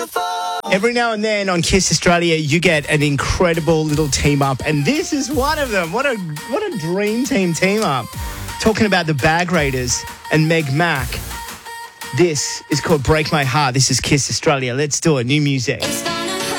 Every now and then on Kiss Australia, you get an incredible little team up, and this is one of them. What a dream team up. Talking about the Bag Raiders and Meg Mac. This is called Break My Heart. This is Kiss Australia. Let's do it. New music.